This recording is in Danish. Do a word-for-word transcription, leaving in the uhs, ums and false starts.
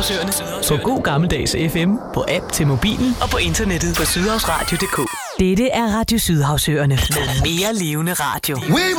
Sydhavsøerne. På god gammeldags F M, på app til mobilen og på internettet på sydhavsradio punktum d k. Dette er Radio Sydhavsøerne med mere levende radio.